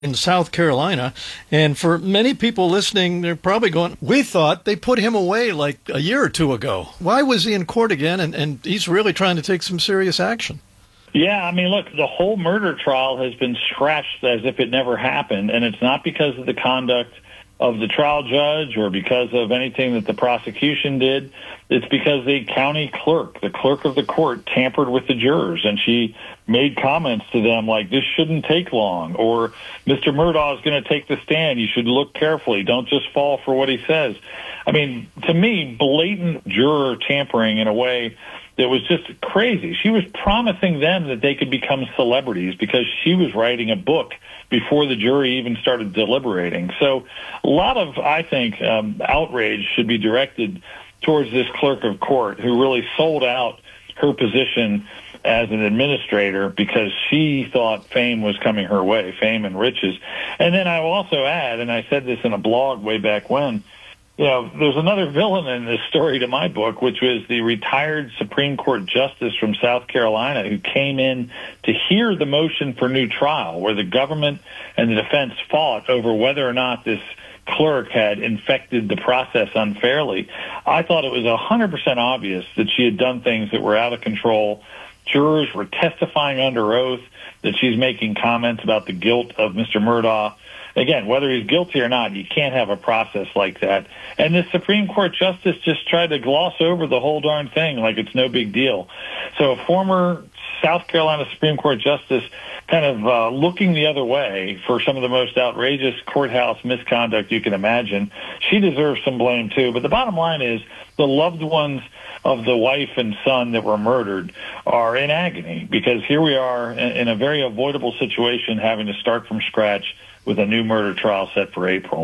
in South Carolina. And for many people listening, they're probably going, we thought they put him away like a year or two ago. Why was he in court again? And he's really trying to take some serious action. Yeah, I mean, look, the whole murder trial has been scratched as if it never happened, and it's not because of the conduct of the trial judge or because of anything that the prosecution did. It's because the county clerk, the clerk of the court, tampered with the jurors, and she made comments to them like, this shouldn't take long, or Mr. Murdaugh is going to take the stand. You should look carefully. Don't just fall for what he says. I mean, to me, blatant juror tampering in a way that was just crazy. She was promising them that they could become celebrities because she was writing a book before the jury even started deliberating. So a lot of, I think, outrage should be directed towards this clerk of court who really sold out her position as an administrator because she thought fame was coming her way, fame and riches. And then I will also add, and I said this in a blog way back when, there's another villain in this story to my book, which was the retired Supreme Court justice from South Carolina who came in to hear the motion for new trial, where the government and the defense fought over whether or not this clerk had infected the process unfairly. I thought it was 100% obvious that she had done things that were out of control. Jurors were testifying under oath that she's making comments about the guilt of Mr. Murdaugh. Again, whether he's guilty or not, you can't have a process like that. And the Supreme Court justice just tried to gloss over the whole darn thing like it's no big deal. So a former South Carolina Supreme Court justice kind of looking the other way for some of the most outrageous courthouse misconduct you can imagine. She deserves some blame, too. But the bottom line is the loved ones of the wife and son that were murdered are in agony because here we are in a very avoidable situation having to start from scratch with a new murder trial set for April.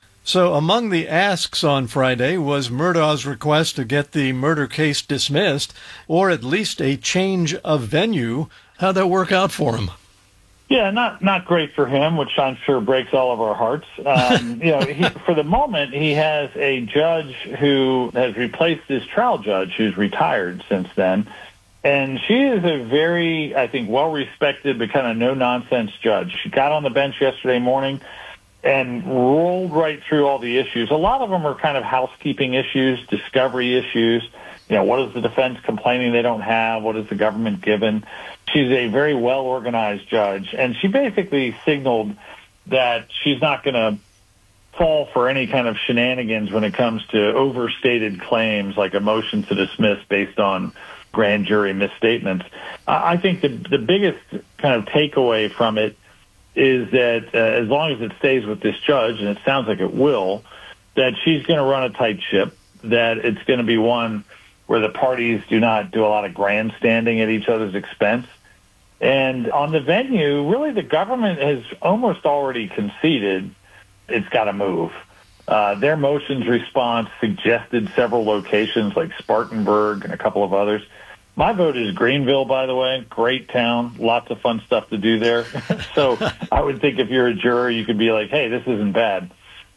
So among the asks on Friday was Murdaugh's request to get the murder case dismissed, or at least a change of venue. How'd that work out for him? Yeah, not great for him, which I'm sure breaks all of our hearts. For the moment, he has a judge who has replaced his trial judge, who's retired since then. And she is a very, I think, well-respected but kind of no-nonsense judge. She got on the bench yesterday morning and rolled right through all the issues. A lot of them are kind of housekeeping issues, discovery issues. What is the defense complaining they don't have? What is the government given? She's a very well-organized judge, and she basically signaled that she's not going to fall for any kind of shenanigans when it comes to overstated claims like a motion to dismiss based on grand jury misstatements. I think the biggest kind of takeaway from it is that as long as it stays with this judge, and it sounds like it will, that she's going to run a tight ship, that it's going to be one where the parties do not do a lot of grandstanding at each other's expense. And on the venue, really the government has almost already conceded it's got to move. Their motions response suggested several locations like Spartanburg and a couple of others. My vote is Greenville, by the way. Great town. Lots of fun stuff to do there. So I would think if you're a juror, you could be like, hey, this isn't bad.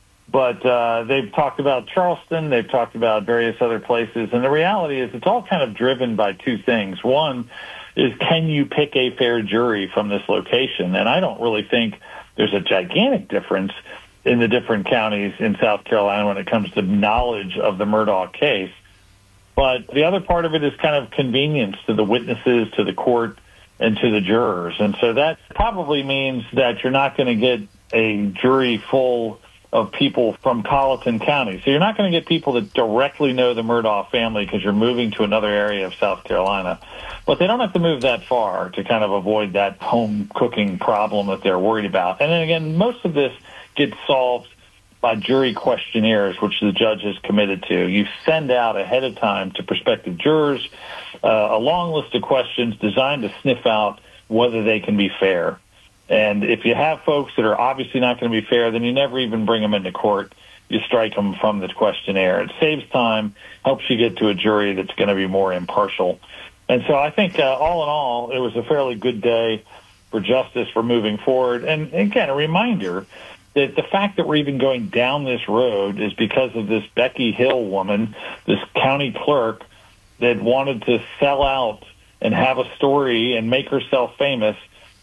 But they've talked about Charleston. They've talked about various other places. And the reality is it's all kind of driven by two things. One is, can you pick a fair jury from this location? And I don't really think there's a gigantic difference in the different counties in South Carolina when it comes to knowledge of the Murdaugh case. But the other part of it is kind of convenience to the witnesses, to the court, and to the jurors. And so that probably means that you're not going to get a jury full of people from Colleton County. So you're not going to get people that directly know the Murdaugh family because you're moving to another area of South Carolina. But they don't have to move that far to kind of avoid that home cooking problem that they're worried about. And then again, most of this gets solved by jury questionnaires, which the judge is committed to. You send out ahead of time to prospective jurors a long list of questions designed to sniff out whether they can be fair. And if you have folks that are obviously not going to be fair, then you never even bring them into court. You strike them from the questionnaire. It saves time, helps you get to a jury that's going to be more impartial. And so I think all in all, it was a fairly good day for justice for moving forward. And again, a reminder that the fact that we're even going down this road is because of this Becky Hill woman, this county clerk that wanted to sell out and have a story and make herself famous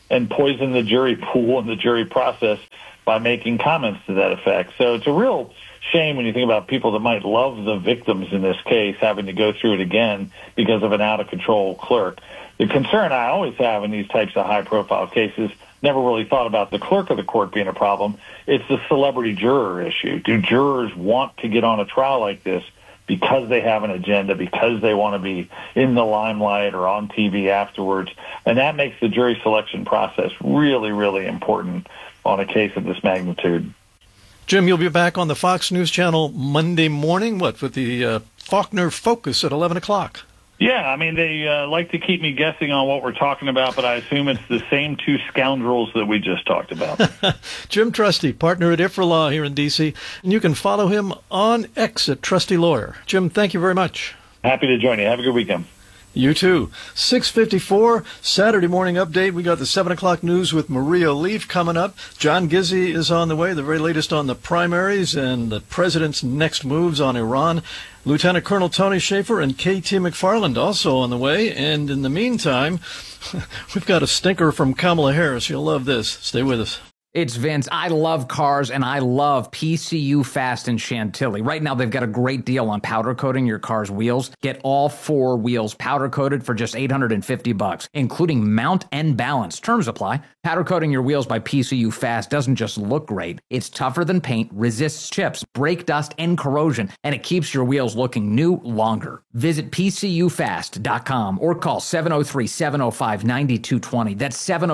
and poison the jury pool and the jury process by making comments to that effect. So it's a real shame when you think about people that might love the victims in this case having to go through it again because of an out-of-control clerk. The concern I always have in these types of high-profile cases, never really thought about the clerk of the court being a problem, it's the celebrity juror issue. Do jurors want to get on a trial like this because they have an agenda, because they want to be in the limelight or on TV afterwards? And that makes the jury selection process really, really important on a case of this magnitude. Jim, you'll be back on the Fox News Channel Monday morning, with the Faulkner Focus at 11 o'clock. Yeah, I mean, they like to keep me guessing on what we're talking about, but I assume it's the same two scoundrels that we just talked about. Jim Trusty, partner at IFRA Law here in D.C., and you can follow him on X at Trusty Lawyer. Jim, thank you very much. Happy to join you. Have a good weekend. You too. 6:54, Saturday morning update. We got the 7 o'clock news with Maria Leaf coming up. John Gizzi is on the way, the very latest on the primaries and the president's next moves on Iran. Lieutenant Colonel Tony Shaffer and K.T. McFarland also on the way. And in the meantime, we've got a stinker from Kamala Harris. You'll love this. Stay with us. It's Vince. I love cars, and I love PCU Fast in Chantilly. Right now, they've got a great deal on powder coating your car's wheels. Get all 4 wheels powder coated for just $850, including mount and balance. Terms apply. Powder coating your wheels by PCU Fast doesn't just look great. It's tougher than paint, resists chips, brake dust, and corrosion, and it keeps your wheels looking new longer. Visit PCUfast.com or call 703-705-9220. That's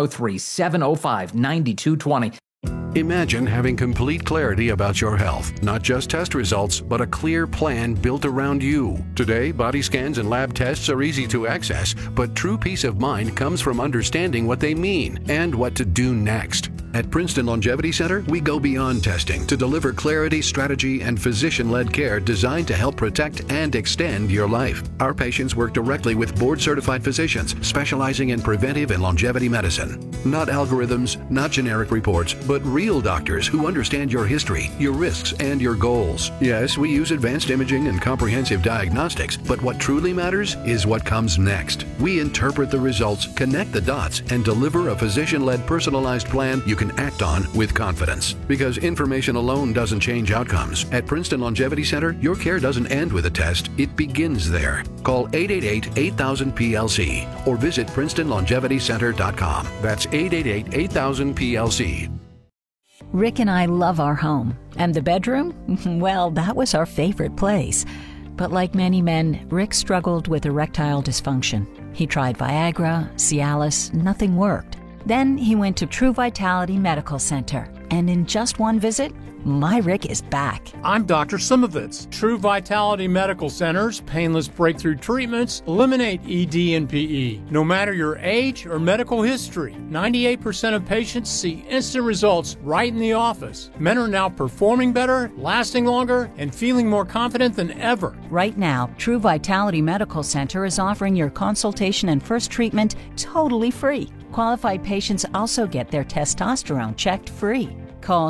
703-705-9220. Imagine having complete clarity about your health, not just test results, but a clear plan built around you. Today, body scans and lab tests are easy to access, but true peace of mind comes from understanding what they mean and what to do next. At Princeton Longevity Center, we go beyond testing to deliver clarity, strategy, and physician-led care designed to help protect and extend your life. Our patients work directly with board-certified physicians specializing in preventive and longevity medicine. Not algorithms, not generic reports, but real doctors who understand your history, your risks, and your goals. Yes, we use advanced imaging and comprehensive diagnostics, but what truly matters is what comes next. We interpret the results, connect the dots, and deliver a physician-led personalized plan you can act on with confidence. Because information alone doesn't change outcomes. At Princeton Longevity Center, your care doesn't end with a test, it begins there. Call 888-8000-PLC or visit PrincetonLongevityCenter.com. That's 888-8000-PLC. Rick and I love our home. And the bedroom? Well, that was our favorite place. But like many men, Rick struggled with erectile dysfunction. He tried Viagra, Cialis, nothing worked. Then he went to True Vitality Medical Center. And in just one visit, my Rick is back. I'm Dr. Simovitz. True Vitality Medical Center's painless breakthrough treatments eliminate ED and PE. No matter your age or medical history, 98% of patients see instant results right in the office. Men are now performing better, lasting longer, and feeling more confident than ever. Right now, True Vitality Medical Center is offering your consultation and first treatment totally free. Qualified patients also get their testosterone checked free. Call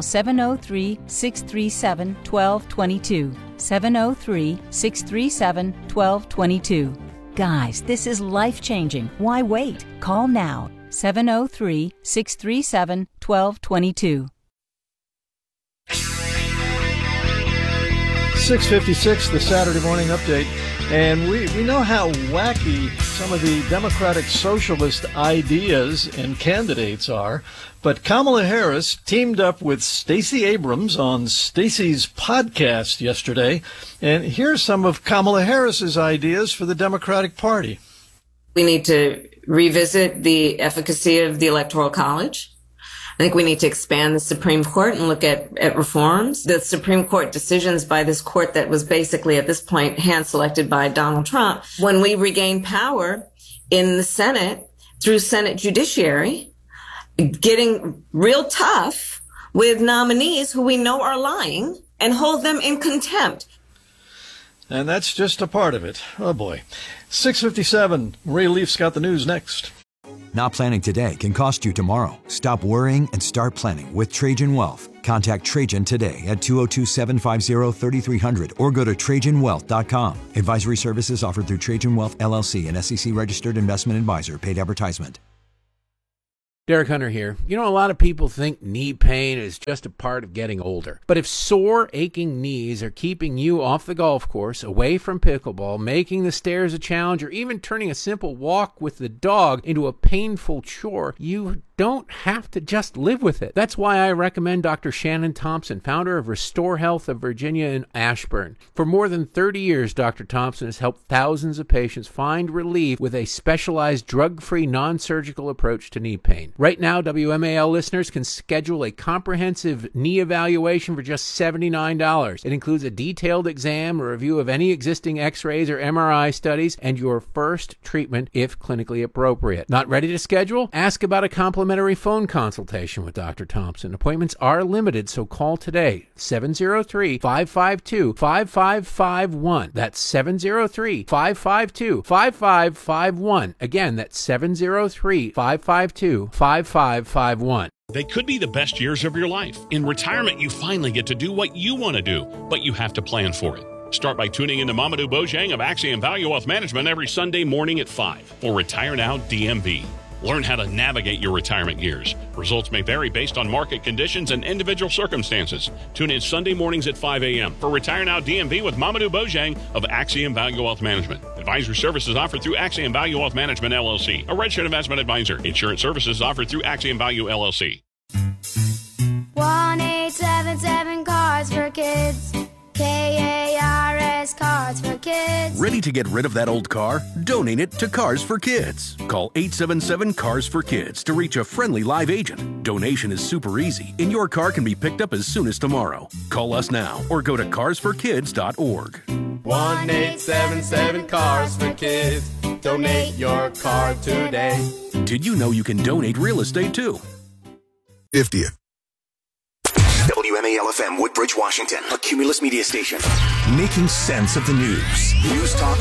703-637-1222. 703-637-1222. Guys, this is life-changing. Why wait? Call now. 703-637-1222. 6:56, the Saturday morning update. And we know how wacky some of the Democratic Socialist ideas and candidates are. But Kamala Harris teamed up with Stacey Abrams on Stacey's podcast yesterday. And here's some of Kamala Harris's ideas for the Democratic Party. We need to revisit the efficacy of the Electoral College. I think we need to expand the Supreme Court and look at reforms. The Supreme Court decisions by this court that was basically at this point hand-selected by Donald Trump. When we regain power in the Senate through Senate Judiciary, getting real tough with nominees who we know are lying and hold them in contempt. And that's just a part of it. Oh, boy. 6:57, Maria Leaf's got the news next. Not planning today can cost you tomorrow. Stop worrying and start planning with Trajan Wealth. Contact Trajan today at 202-750-3300 or go to TrajanWealth.com. Advisory services offered through Trajan Wealth LLC, an SEC registered investment advisor. Paid advertisement. Derek Hunter here. You know, a lot of people think knee pain is just a part of getting older. But if sore, aching knees are keeping you off the golf course, away from pickleball, making the stairs a challenge, or even turning a simple walk with the dog into a painful chore, you don't have to just live with it. That's why I recommend Dr. Shannon Thompson, founder of Restore Health of Virginia in Ashburn. For more than 30 years, Dr. Thompson has helped thousands of patients find relief with a specialized drug-free, non-surgical approach to knee pain. Right now, WMAL listeners can schedule a comprehensive knee evaluation for just $79. It includes a detailed exam, a review of any existing x-rays or MRI studies, and your first treatment if clinically appropriate. Not ready to schedule? Ask about a complimentary phone consultation with Dr. Thompson. Appointments are limited, so call today. 703-552-5551. That's 703-552-5551. Again, that's 703-552-5551. They could be the best years of your life. In retirement, you finally get to do what you want to do, but you have to plan for it. Start by tuning into Mamadou Bojang of Axiom Value Wealth Management every Sunday morning at 5 for Retire Now DMV. Learn how to navigate your retirement years. Results may vary based on market conditions and individual circumstances. Tune in Sunday mornings at 5 a.m. for Retire Now DMV with Mamadou Bojang of Axiom Value Wealth Management. Advisory services offered through Axiom Value Wealth Management, LLC, a registered investment advisor. Insurance services offered through Axiom Value, LLC. 1-877 Cards for Kids. KARS Cards for Kids. Ready to get rid of that old car? Donate it to Cars for Kids. Call 877 Cars for Kids to reach a friendly live agent. Donation is super easy, and your car can be picked up as soon as tomorrow. Call us now or go to carsforkids.org. 1-877 Cars for Kids. Donate your car today. Did you know you can donate real estate too? 50th. WMAL-FM, Woodbridge, Washington, a Cumulus media station. Making sense of the news. News Talk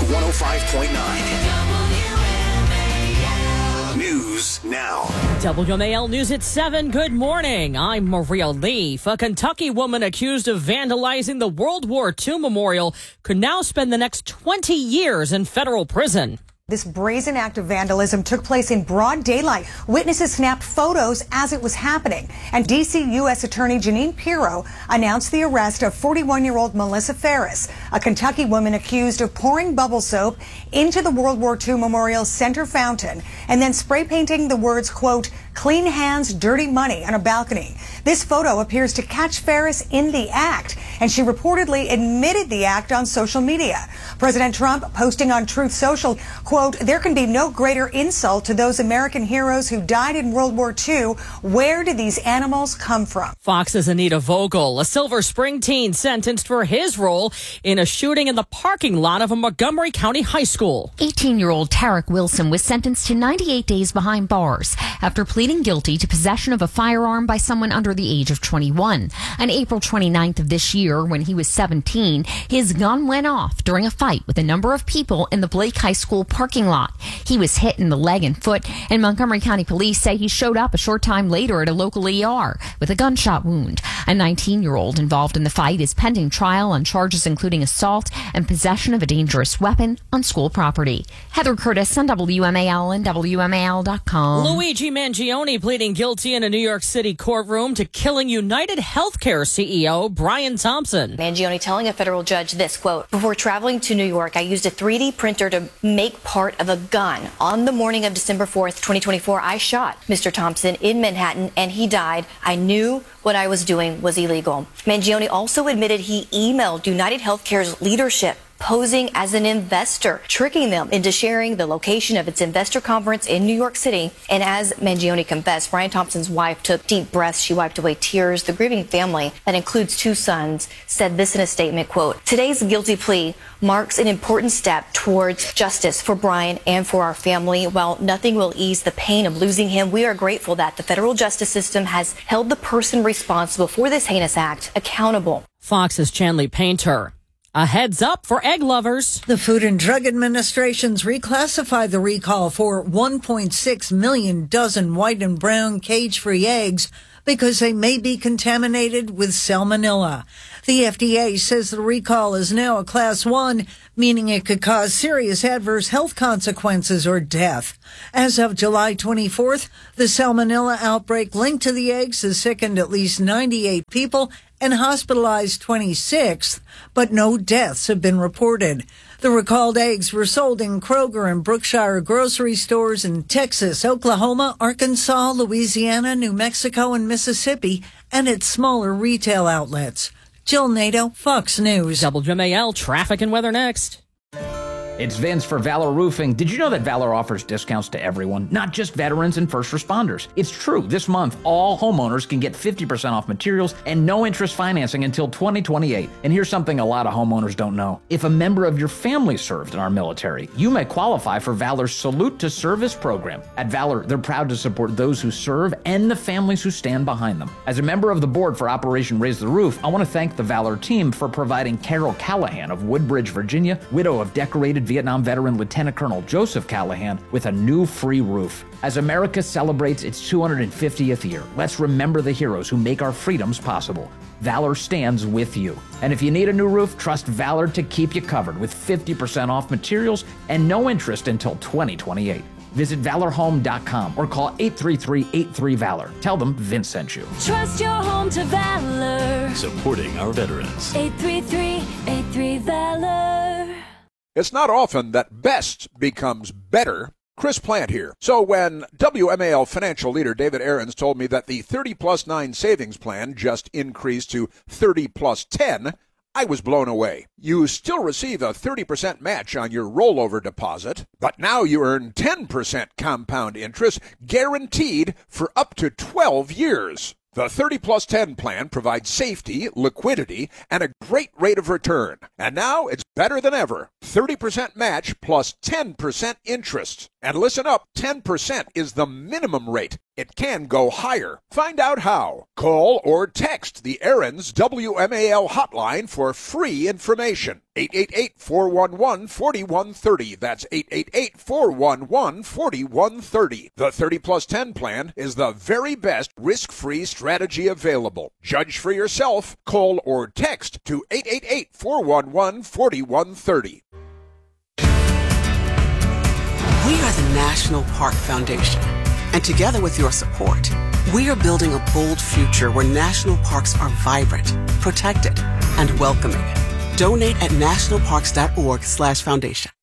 105.9. News now. WMAL News at 7. Good morning. I'm Maria Leaf. A Kentucky woman accused of vandalizing the World War II memorial could now spend the next 20 years in federal prison. This brazen act of vandalism took place in broad daylight. Witnesses snapped photos as it was happening. And D.C. U.S. Attorney Jeanine Pirro announced the arrest of 41-year-old Melissa Ferris, a Kentucky woman accused of pouring bubble soap into the World War II Memorial Center fountain and then spray painting the words, quote, "Clean hands, dirty money" on a balcony. This photo appears to catch Ferris in the act, and she reportedly admitted the act on social media. President Trump posting on Truth Social, quote, "There can be no greater insult to those American heroes who died in World War II. Where did these animals come from?" Fox's Anita Vogel, a Silver Spring teen sentenced for his role in a shooting in the parking lot of a Montgomery County high school. 18-year-old Tarek Wilson was sentenced to 98 days behind bars after pleading guilty to possession of a firearm by someone under the age of 21. On April 29th of this year, when he was 17, his gun went off during a fight with a number of people in the Blake High School parking lot. He was hit in the leg and foot, and Montgomery County police say he showed up a short time later at a local ER with a gunshot wound. A 19-year-old involved in the fight is pending trial on charges including assault and possession of a dangerous weapon on school property. Heather Curtis on WMAL and WMAL.com. Luigi Mangione pleading guilty in a New York City courtroom to killing United Healthcare CEO Brian Thompson. Mangione telling a federal judge this, quote, "Before traveling to New York, I used a 3D printer to make part of a gun. On the morning of December 4th, 2024, I shot Mr. Thompson in Manhattan and he died. I knew what I was doing was illegal." Mangione also admitted he emailed United Healthcare's leadership posing as an investor, tricking them into sharing the location of its investor conference in New York City. And as Mangione confessed, Brian Thompson's wife took deep breaths. She wiped away tears. The grieving family, that includes 2 sons, said this in a statement, quote, "Today's guilty plea marks an important step towards justice for Brian and for our family. While nothing will ease the pain of losing him, we are grateful that the federal justice system has held the person responsible for this heinous act accountable." Fox's Chanley Painter. A heads up for egg lovers. The Food and Drug Administration's reclassified the recall for 1.6 million dozen white and brown cage-free eggs because they may be contaminated with salmonella. The FDA says the recall is now a Class 1, meaning it could cause serious adverse health consequences or death. As of July 24th, the salmonella outbreak linked to the eggs has sickened at least 98 people and hospitalized 26, but no deaths have been reported. The recalled eggs were sold in Kroger and Brookshire grocery stores in Texas, Oklahoma, Arkansas, Louisiana, New Mexico, and Mississippi, and at smaller retail outlets. Jill Nato, Fox News. WMAL traffic and weather next. It's Vince for Valor Roofing. Did you know that Valor offers discounts to everyone, not just veterans and first responders? It's true. This month, all homeowners can get 50% off materials and no interest financing until 2028. And here's something a lot of homeowners don't know. If a member of your family served in our military, you may qualify for Valor's Salute to Service program. At Valor, they're proud to support those who serve and the families who stand behind them. As a member of the board for Operation Raise the Roof, I want to thank the Valor team for providing Carol Callahan of Woodbridge, Virginia, widow of decorated Vietnam veteran Lieutenant Colonel Joseph Callahan, with a new free roof. As America celebrates its 250th year, let's remember the heroes who make our freedoms possible. Valor stands with you. And if you need a new roof, trust Valor to keep you covered with 50% off materials and no interest until 2028. Visit ValorHome.com or call 833-83-VALOR. Tell them Vince sent you. Trust your home to Valor. Supporting our veterans. 833-83-VALOR. It's not often that best becomes better. Chris Plant here. So when WMAL financial leader David Aarons told me that the 30+9 savings plan just increased to 30+10, I was blown away. You still receive a 30% match on your rollover deposit, but now you earn 10% compound interest guaranteed for up to 12 years. The 30+10 plan provides safety, liquidity, and a great rate of return. And now it's better than ever. 30% match plus 10% interest. And listen up, 10% is the minimum rate. It can go higher. Find out how. Call or text the Aarons WMAL hotline for free information. 888-411-4130. That's 888-411-4130. The 30+10 plan is the very best risk-free strategy available. Judge for yourself. Call or text to 888-411-4130. We are the National Park Foundation, and together with your support, we are building a bold future where national parks are vibrant, protected, and welcoming. Donate at nationalparks.org/foundation.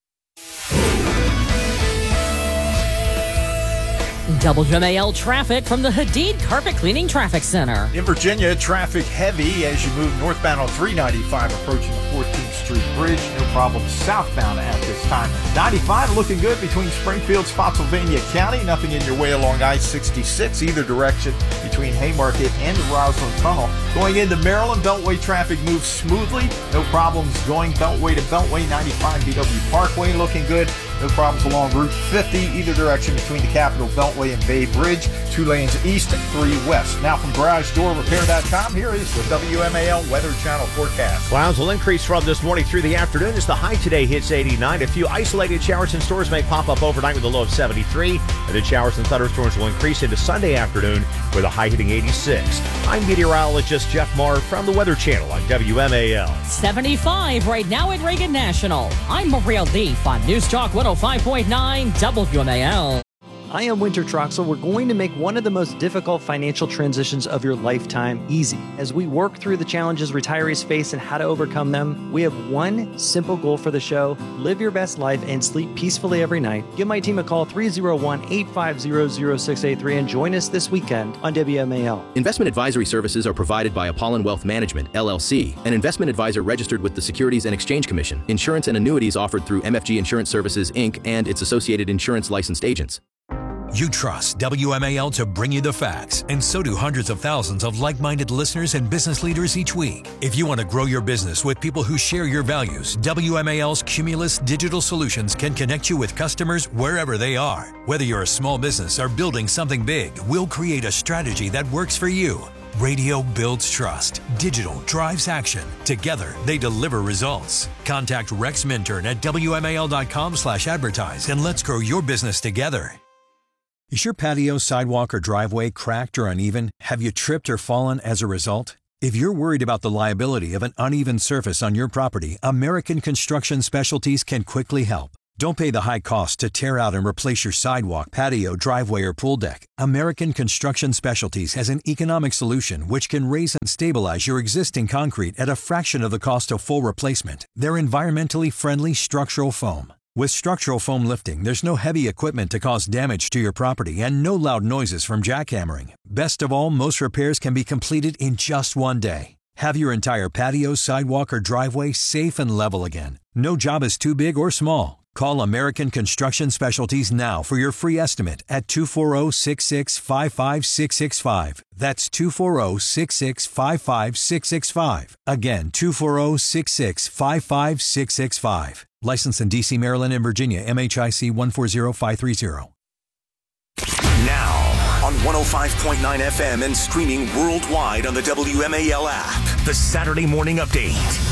WMAL traffic from the Hadid Carpet Cleaning Traffic Center. In Virginia, traffic heavy as you move northbound on 395 approaching the 14th Street Bridge. No problems southbound at this time. 95 looking good between Springfield, Spotsylvania County. Nothing in your way along I-66 either direction between Haymarket and the Roslyn Tunnel. Going into Maryland, Beltway traffic moves smoothly. No problems going Beltway to Beltway. 95 BW Parkway looking good. No problems along Route 50 either direction between the Capitol Beltway and Bay Bridge. 2 lanes east and 3 west. Now from GarageDoorRepair.com, here is the WMAL Weather Channel forecast. Clouds will increase from this morning through the afternoon as the high today hits 89. A few isolated showers and storms may pop up overnight with a low of 73. And then showers and thunderstorms will increase into Sunday afternoon with a high hitting 86. I'm meteorologist Jeff Marr from the Weather Channel on WMAL. 75 right now at Reagan National. I'm Maria Leaf on News Talk 105.9 WMAL. I am Winter Troxel. We're going to make one of the most difficult financial transitions of your lifetime easy. As we work through the challenges retirees face and how to overcome them, we have one simple goal for the show: live your best life and sleep peacefully every night. Give my team a call, 301-850-0683, and join us this weekend on WMAL. Investment advisory services are provided by Apollon Wealth Management, LLC, an investment advisor registered with the Securities and Exchange Commission. Insurance and annuities offered through MFG Insurance Services, Inc. and its associated insurance licensed agents. You trust WMAL to bring you the facts, and so do hundreds of thousands of like-minded listeners and business leaders each week. If you want to grow your business with people who share your values, WMAL's Cumulus Digital Solutions can connect you with customers wherever they are. Whether you're a small business or building something big, we'll create a strategy that works for you. Radio builds trust. Digital drives action. Together, they deliver results. Contact Rex Minturn at WMAL.com/advertise and let's grow your business together. Is your patio, sidewalk, or driveway cracked or uneven? Have you tripped or fallen as a result? If you're worried about the liability of an uneven surface on your property, American Construction Specialties can quickly help. Don't pay the high cost to tear out and replace your sidewalk, patio, driveway, or pool deck. American Construction Specialties has an economic solution which can raise and stabilize your existing concrete at a fraction of the cost of full replacement. They're environmentally friendly structural foam. With structural foam lifting, there's no heavy equipment to cause damage to your property and no loud noises from jackhammering. Best of all, most repairs can be completed in just one day. Have your entire patio, sidewalk, or driveway safe and level again. No job is too big or small. Call American Construction Specialties now for your free estimate at 240-665-5665. That's 240-665-5665. Again, 240-665-5665. Licensed in D.C., Maryland, and Virginia, MHIC 140530. Now, on 105.9 FM and streaming worldwide on the WMAL app, the Saturday Morning Update.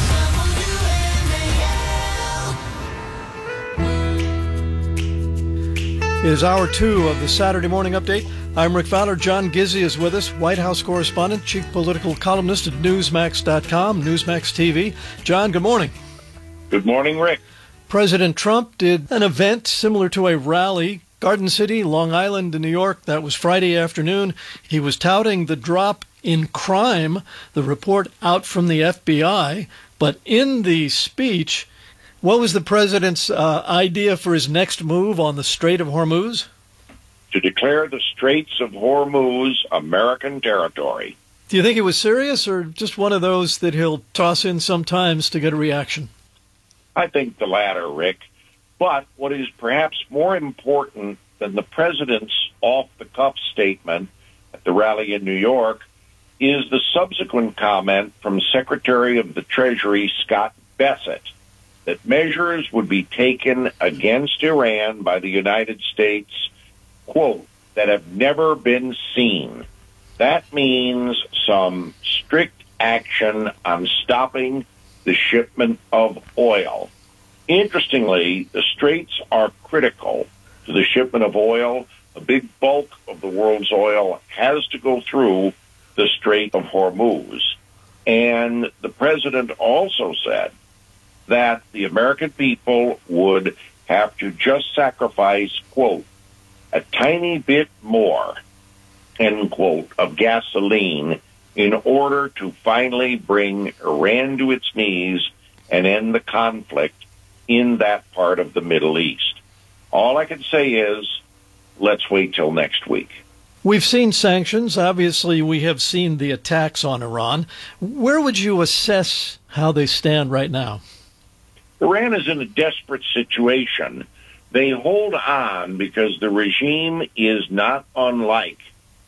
It is hour 2 of the Saturday Morning Update. I'm Rick Fowler. John Gizzi is with us, White House correspondent, chief political columnist at Newsmax.com, Newsmax TV. John, good morning. Good morning, Rick. President Trump did an event similar to a rally, Garden City, Long Island, in New York. That was Friday afternoon. He was touting the drop in crime, the report out from the FBI. But in the speech, what was the president's idea for his next move on the Strait of Hormuz? To declare the Straits of Hormuz American territory. Do you think it was serious or just one of those that he'll toss in sometimes to get a reaction? I think the latter, Rick. But what is perhaps more important than the president's off-the-cuff statement at the rally in New York is the subsequent comment from Secretary of the Treasury Scott Bessent that measures would be taken against Iran by the United States, quote, that have never been seen. That means some strict action on stopping the shipment of oil. Interestingly, the straits are critical to the shipment of oil. A big bulk of the world's oil has to go through the Strait of Hormuz. And the president also said that the American people would have to just sacrifice, quote, a tiny bit more, end quote, of gasoline in order to finally bring Iran to its knees and end the conflict in that part of the Middle East. All I can say is, let's wait till next week. We've seen sanctions. Obviously, we have seen the attacks on Iran. Where would you assess how they stand right now? Iran is in a desperate situation. They hold on because the regime is not unlike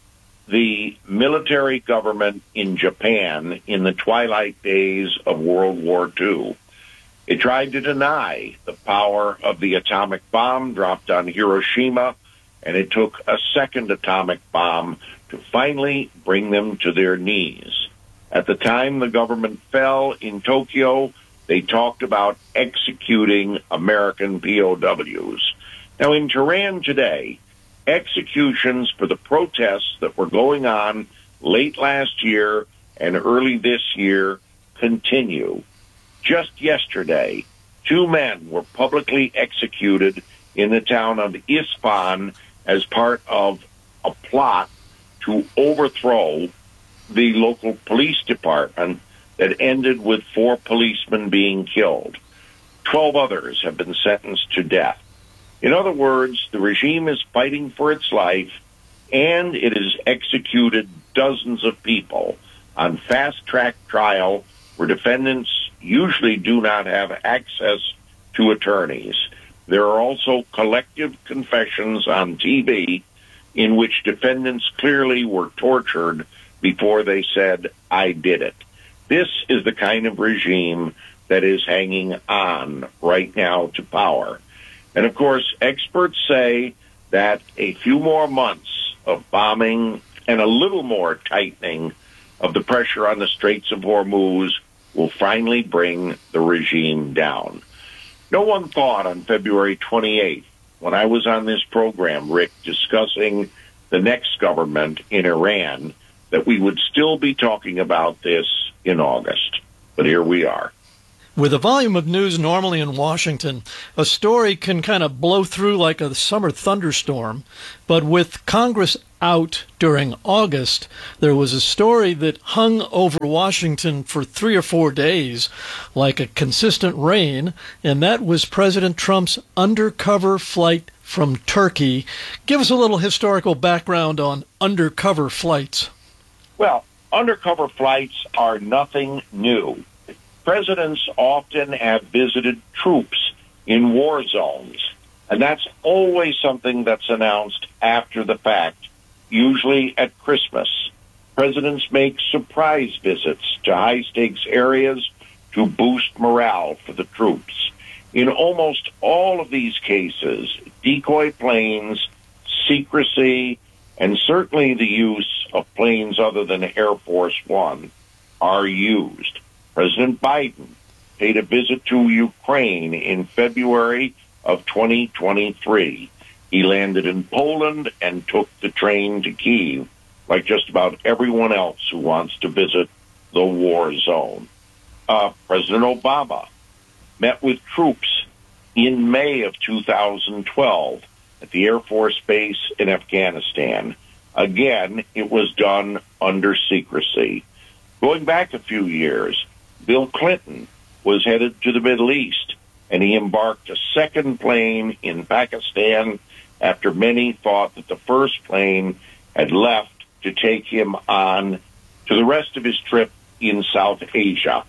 the military government in Japan in the twilight days of World War II. It tried to deny the power of the atomic bomb dropped on Hiroshima, and it took a second atomic bomb to finally bring them to their knees. At the time the government fell in Tokyo, they talked about executing American POWs. Now, in Tehran today, executions for the protests that were going on late last year and early this year continue. Just yesterday, 2 men were publicly executed in the town of Isfahan as part of a plot to overthrow the local police department that ended with 4 policemen being killed. 12 others have been sentenced to death. In other words, the regime is fighting for its life, and it has executed dozens of people on fast-track trial where defendants usually do not have access to attorneys. There are also collective confessions on TV in which defendants clearly were tortured before they said, I did it. This is the kind of regime that is hanging on right now to power. And of course, experts say that a few more months of bombing and a little more tightening of the pressure on the Straits of Hormuz will finally bring the regime down. No one thought on February 28th, when I was on this program, Rick, discussing the next government in Iran, that we would still be talking about this in August. But here we are. With the volume of news normally in Washington, a story can kind of blow through like a summer thunderstorm. But with Congress out during August, there was a story that hung over Washington for 3 or 4 days like a consistent rain, and that was President Trump's undercover flight from Turkey. Give us a little historical background on undercover flights. Well, undercover flights are nothing new. Presidents often have visited troops in war zones, and that's always something that's announced after the fact, usually at Christmas. Presidents make surprise visits to high-stakes areas to boost morale for the troops. In almost all of these cases, decoy planes, secrecy, and certainly the use of planes other than Air Force One are used. President Biden paid a visit to Ukraine in February of 2023. He landed in Poland and took the train to Kyiv, like just about everyone else who wants to visit the war zone. President Obama met with troops in May of 2012 at the Air Force Base in Afghanistan. Again, it was done under secrecy. Going back a few years, Bill Clinton was headed to the Middle East, and he embarked a second plane in Pakistan after many thought that the first plane had left to take him on to the rest of his trip in South Asia.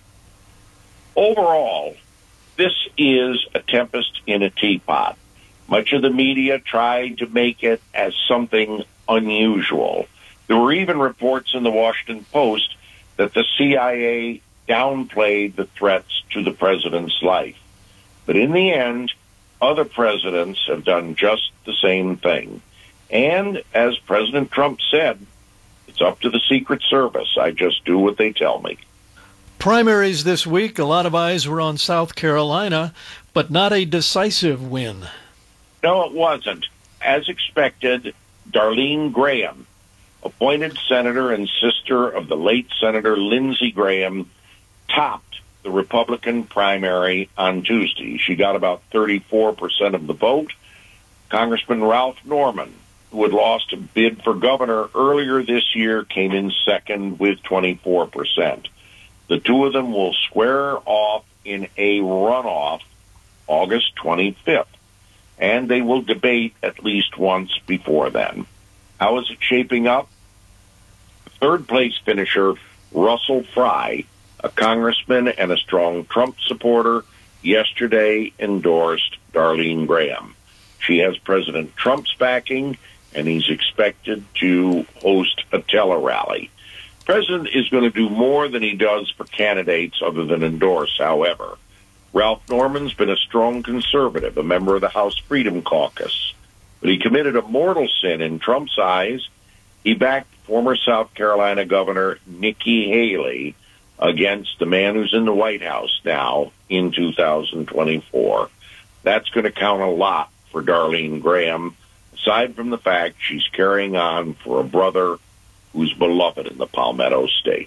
Overall, this is a tempest in a teapot. Much of the media tried to make it as something unusual. There were even reports in the Washington Post that the CIA downplayed the threats to the president's life. But in the end, other presidents have done just the same thing. And as President Trump said, it's up to the Secret Service. I just do what they tell me. Primaries this week, a lot of eyes were on South Carolina, but not a decisive win. No, it wasn't. As expected, Darlene Graham, appointed senator and sister of the late Senator Lindsey Graham, topped the Republican primary on Tuesday. She got about 34% of the vote. Congressman Ralph Norman, who had lost a bid for governor earlier this year, came in second with 24%. The two of them will square off in a runoff August 25th, and they will debate at least once before then. How is it shaping up? Third-place finisher Russell Fry, a congressman and a strong Trump supporter, yesterday endorsed Darlene Graham. She has President Trump's backing, and he's expected to host a tele-rally. The president is going to do more than he does for candidates other than endorse, however. Ralph Norman's been a strong conservative, a member of the House Freedom Caucus. But he committed a mortal sin in Trump's eyes. He backed former South Carolina Governor Nikki Haley against the man who's in the White House now in 2024. That's going to count a lot for Darlene Graham, aside from the fact she's carrying on for a brother who's beloved in the Palmetto State.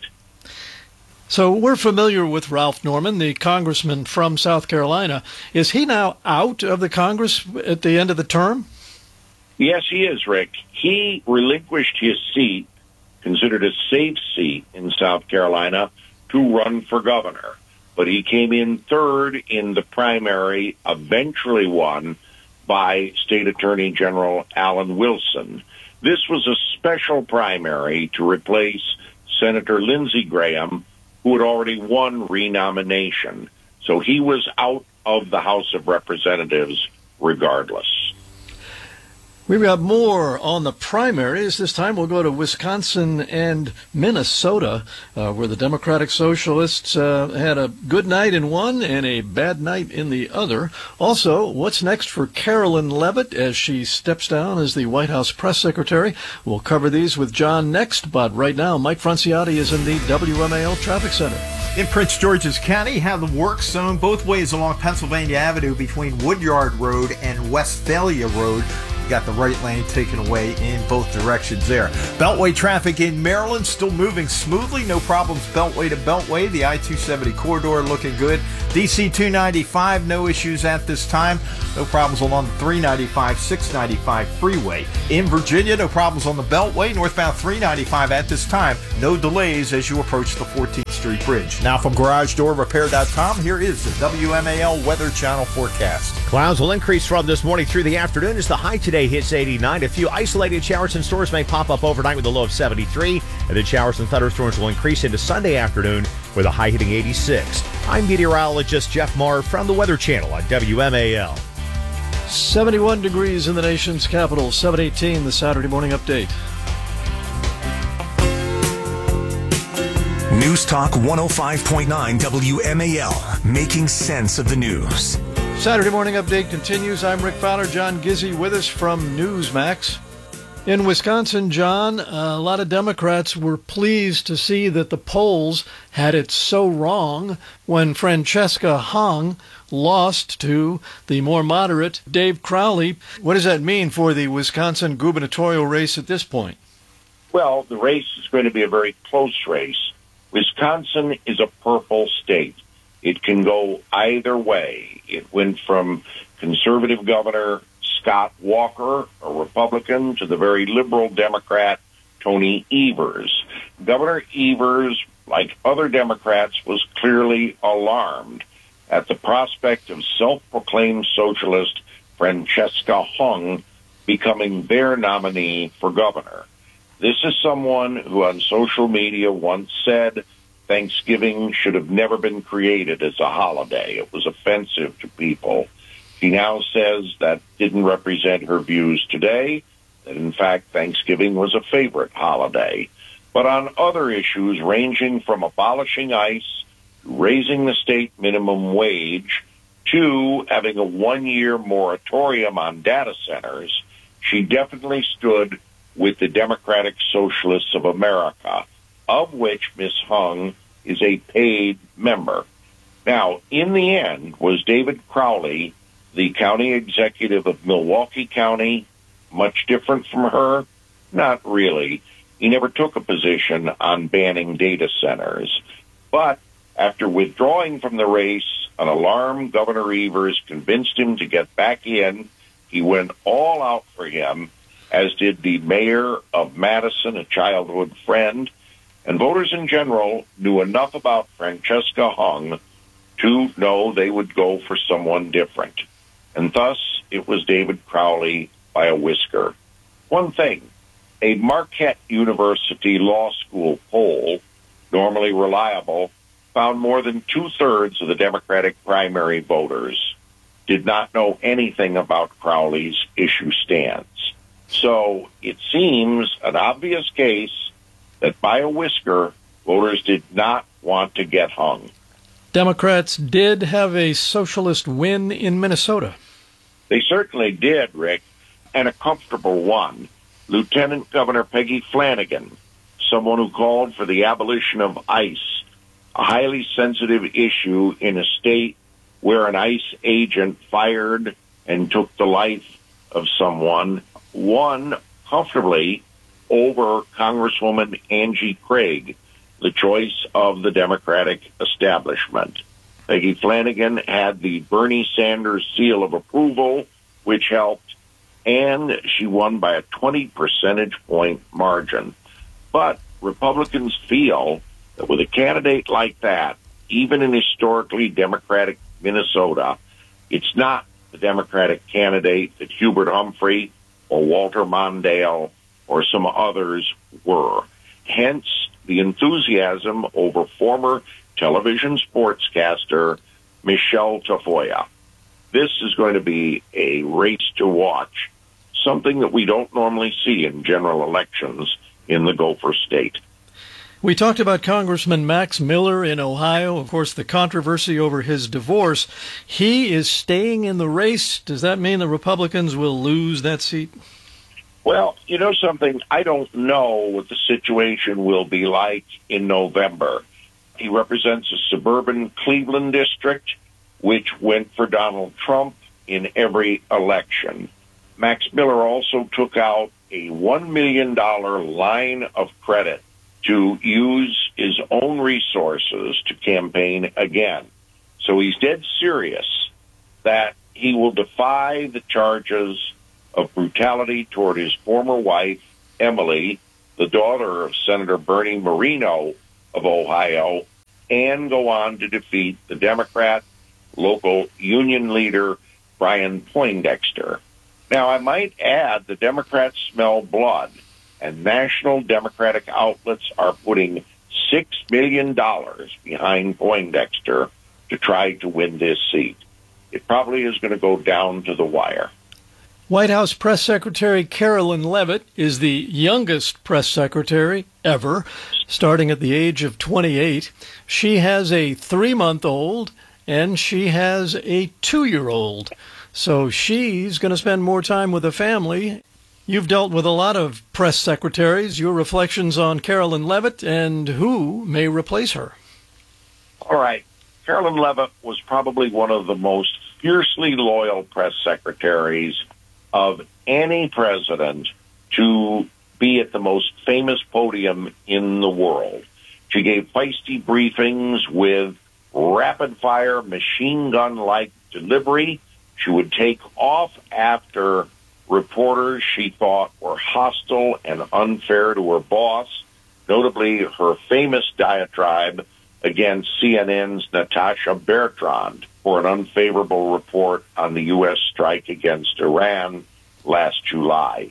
So we're familiar with Ralph Norman, the congressman from South Carolina. Is he now out of the Congress at the end of the term? Yes, he is, Rick. He relinquished his seat, considered a safe seat in South Carolina, to run for governor. But he came in third in the primary, eventually won by State Attorney General Alan Wilson. This was a special primary to replace Senator Lindsey Graham, who had already won renomination. So he was out of the House of Representatives regardless. We've got more on the primaries. This time we'll go to Wisconsin and Minnesota, where the Democratic Socialists had a good night in one and a bad night in the other. Also, what's next for Carolyn Leavitt as she steps down as the White House press secretary? We'll cover these with John next, but right now Mike Franciotti is in the WMAL Traffic Center. In Prince George's County, have the work zone both ways along Pennsylvania Avenue between Woodyard Road and Westphalia Road. You got the right lane taken away in both directions there. Beltway traffic in Maryland still moving smoothly. No problems beltway to beltway. The I-270 corridor looking good. DC 295, no issues at this time. No problems along the 395, 695 freeway. In Virginia, no problems on the beltway. Northbound 395 at this time. No delays as you approach the 14th Street Bridge. Now from GarageDoorRepair.com, here is the WMAL Weather Channel forecast. Clouds will increase from this morning through the afternoon as the high today hits 89. A few isolated showers and storms may pop up overnight with a low of 73. And then showers and thunderstorms will increase into Sunday afternoon with a high hitting 86. I'm meteorologist Jeff Marr from the Weather Channel on WMAL. 71 degrees in the nation's capital, 7:18, the Saturday morning update. News Talk 105.9 WMAL, making sense of the news. Saturday morning update continues. I'm Rick Fowler. John Gizzi with us from Newsmax. In Wisconsin, John, a lot of Democrats were pleased to see that the polls had it so wrong when Francesca Hong lost to the more moderate Dave Crowley. What does that mean for the Wisconsin gubernatorial race at this point? Well, the race is going to be a very close race. Wisconsin is a purple state. It can go either way. It went from conservative Governor Scott Walker, a Republican, to the very liberal Democrat Tony Evers. Governor Evers, like other Democrats, was clearly alarmed at the prospect of self-proclaimed socialist Francesca Hong becoming their nominee for governor. This is someone who on social media once said Thanksgiving should have never been created as a holiday. It was offensive to people. She now says that didn't represent her views today, that in fact Thanksgiving was a favorite holiday. But on other issues ranging from abolishing ICE, raising the state minimum wage, to having a one-year moratorium on data centers, she definitely stood with the Democratic Socialists of America, of which Ms. Hung is a paid member. Now, in the end, was David Crowley, the county executive of Milwaukee County, much different from her? Not really. He never took a position on banning data centers. But after withdrawing from the race, an alarmed Governor Evers convinced him to get back in. He went all out for him, as did the mayor of Madison, a childhood friend. And voters in general knew enough about Francesca Hung to know they would go for someone different. And thus, it was David Crowley by a whisker. One thing, a Marquette University Law School poll, normally reliable, found more than two-thirds of the Democratic primary voters did not know anything about Crowley's issue stance. So it seems an obvious case that by a whisker, voters did not want to get hung. Democrats did have a socialist win in Minnesota. They certainly did, Rick, and a comfortable one. Lieutenant Governor Peggy Flanagan, someone who called for the abolition of ICE, a highly sensitive issue in a state where an ICE agent fired and took the life of someone, won comfortably over Congresswoman Angie Craig, the choice of the Democratic establishment. Peggy Flanagan had the Bernie Sanders seal of approval, which helped, and she won by a 20 percentage point margin. But Republicans feel that with a candidate like that, even in historically Democratic Minnesota, it's not the Democratic candidate that Hubert Humphrey or Walter Mondale or some others were. Hence, the enthusiasm over former television sportscaster Michelle Tafoya. This is going to be a race to watch, something that we don't normally see in general elections in the Gopher State. We talked about Congressman Max Miller in Ohio, of course, the controversy over his divorce. He is staying in the race. Does that mean the Republicans will lose that seat? Well, you know something? I don't know what the situation will be like in November. He represents a suburban Cleveland district, which went for Donald Trump in every election. Max Miller also took out a $1 million line of credit to use his own resources to campaign again. So he's dead serious that he will defy the charges of brutality toward his former wife, Emily, the daughter of Senator Bernie Moreno of Ohio, and go on to defeat the Democrat local union leader, Brian Poindexter. Now, I might add the Democrats smell blood, and national Democratic outlets are putting $6 million behind Poindexter to try to win this seat. It probably is going to go down to the wire. White House Press Secretary Carolyn Leavitt is the youngest press secretary ever, starting at the age of 28. She has a 3-month-old and she has a 2-year-old. So she's going to spend more time with the family. You've dealt with a lot of press secretaries. Your reflections on Carolyn Leavitt and who may replace her. All right. Carolyn Leavitt was probably one of the most fiercely loyal press secretaries of any president to be at the most famous podium in the world. She gave feisty briefings with rapid-fire, machine gun-like delivery. She would take off after reporters she thought were hostile and unfair to her boss, notably her famous diatribe against CNN's Natasha Bertrand for an unfavorable report on the U.S. strike against Iran last July.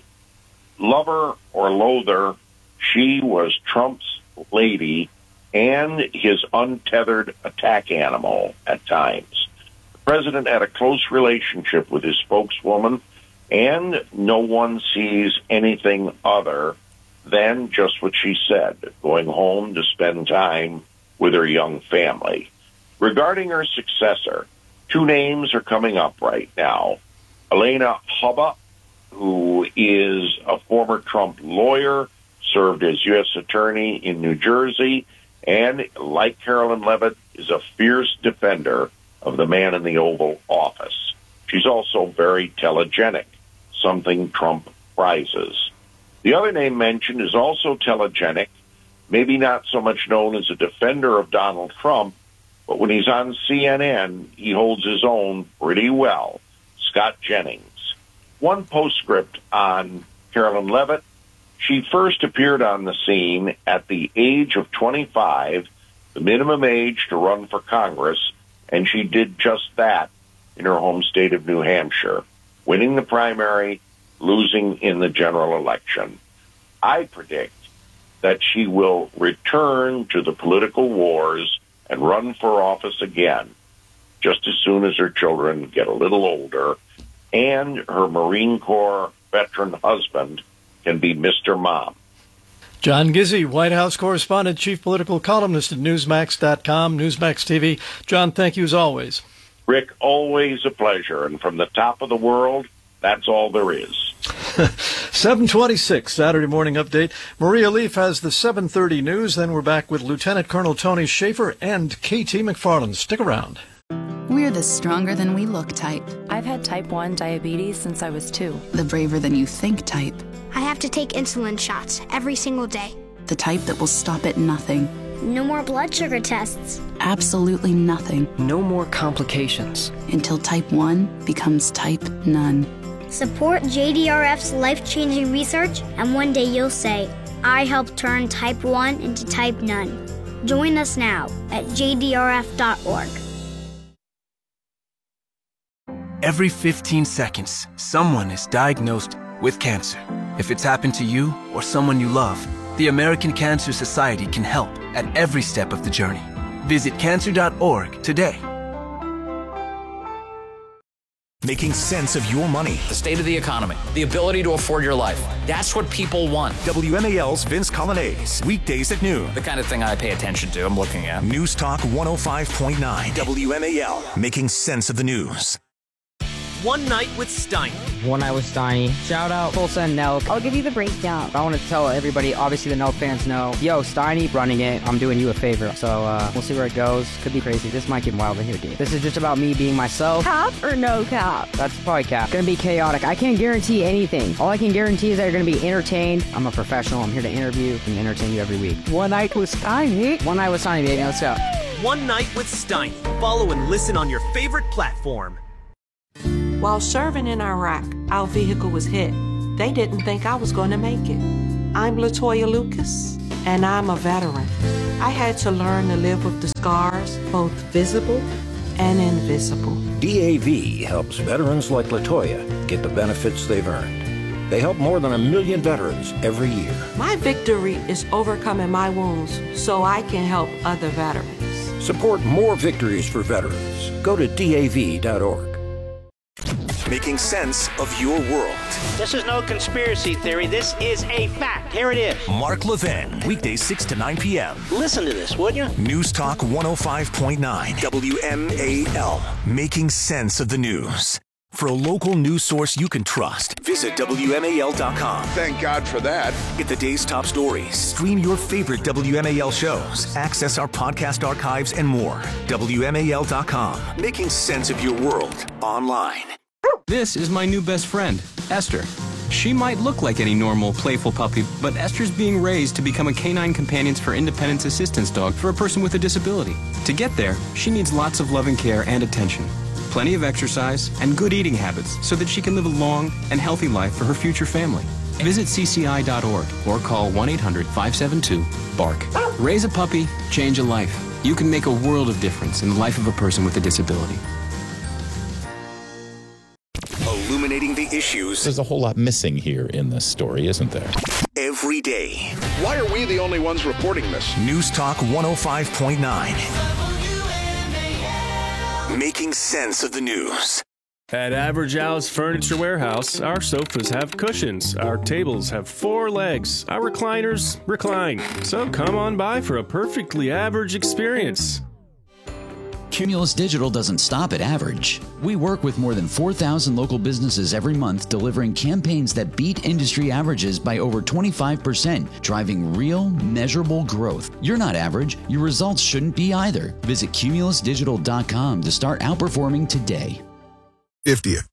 Lover or loather, she was Trump's lady and his untethered attack animal at times. The president had a close relationship with his spokeswoman, and no one sees anything other than just what she said, going home to spend time with her young family. Regarding her successor, 2 names are coming up right now. Alina Habba, who is a former Trump lawyer, served as U.S. attorney in New Jersey, and like Carolyn Leavitt, is a fierce defender of the man in the Oval Office. She's also very telegenic, something Trump prizes. The other name mentioned is also telegenic, maybe not so much known as a defender of Donald Trump, but when he's on CNN, he holds his own pretty well. Scott Jennings. One postscript on Carolyn Leavitt. She first appeared on the scene at the age of 25, the minimum age to run for Congress, and she did just that in her home state of New Hampshire, winning the primary, losing in the general election. I predict that she will return to the political wars and run for office again, just as soon as her children get a little older and her Marine Corps veteran husband can be Mr. Mom. John Gizzi, White House correspondent, chief political columnist at Newsmax.com, Newsmax TV. John, thank you as always. Rick, always a pleasure. And from the top of the world, that's all there is. 7:26, Saturday morning update. Maria Leaf has the 7:30 news. Then we're back with Lieutenant Colonel Tony Schaefer and KT McFarland. Stick around. We're the stronger than we look type. I've had type 1 diabetes since I was 2. The braver than you think type. I have to take insulin shots every single day. The type that will stop at nothing. No more blood sugar tests. Absolutely nothing. No more complications. Until type 1 becomes type none. Support JDRF's life-changing research, and one day you'll say, I helped turn type 1 into type none. Join us now at jdrf.org. Every 15 seconds, someone is diagnosed with cancer. If it's happened to you or someone you love, the American Cancer Society can help at every step of the journey. Visit cancer.org today. Making sense of your money. The state of the economy, the ability to afford your life. That's what people want. WMAL's Vince Colonnese, weekdays at noon. The kind of thing I pay attention to, I'm looking at. News Talk 105.9. WMAL, making sense of the news. One Night with Steiner. One Night with Steiny. Shout out Full Send Nelk. I'll give you the breakdown. I want to tell everybody, obviously the Nelk fans know, yo, Steiny running it, I'm doing you a favor. So we'll see where it goes. Could be crazy. This might get wild in here, dude. This is just about me being myself. Cap or no cap? That's probably cap. Gonna be chaotic. I can't guarantee anything. All I can guarantee is that you're gonna be entertained. I'm a professional. I'm here to interview and entertain you every week. One Night with Steiny. One Night with Steiny, baby. Let's go. One Night with Steiny. Follow and listen on your favorite platform. While serving in Iraq, our vehicle was hit. They didn't think I was going to make it. I'm Latoya Lucas, and I'm a veteran. I had to learn to live with the scars, both visible and invisible. DAV helps veterans like Latoya get the benefits they've earned. They help more than 1 million veterans every year. My victory is overcoming my wounds so I can help other veterans. Support more victories for veterans. Go to DAV.org. Making sense of your world. This is no conspiracy theory. This is a fact. Here it is. Mark Levin, weekdays 6 to 9 p.m. Listen to this, would you? News Talk 105.9 WMAL. Making sense of the news. For a local news source you can trust, visit WMAL.com. Thank God for that. Get the day's top stories, stream your favorite WMAL shows, access our podcast archives, and more. WMAL.com. Making sense of your world online. This is my new best friend, Esther. She might look like any normal, playful puppy, but Esther's being raised to become a canine companions for independence assistance dog for a person with a disability. To get there, she needs lots of loving care and attention, plenty of exercise, and good eating habits so that she can live a long and healthy life for her future family. Visit cci.org or call 1-800-572-BARK. Raise a puppy, change a life. You can make a world of difference in the life of a person with a disability. Illuminating the issues. There's a whole lot missing here in this story, isn't there? Every day. Why are we the only ones reporting this? News Talk 105.9. Making sense of the news. At Average Al's Furniture Warehouse, our sofas have cushions, our tables have 4 legs, our recliners recline. So come on by for a perfectly average experience. Cumulus Digital doesn't stop at average. We work with more than 4,000 local businesses every month, delivering campaigns that beat industry averages by over 25%, driving real, measurable growth. You're not average. Your results shouldn't be either. Visit cumulusdigital.com to start outperforming today. 50th.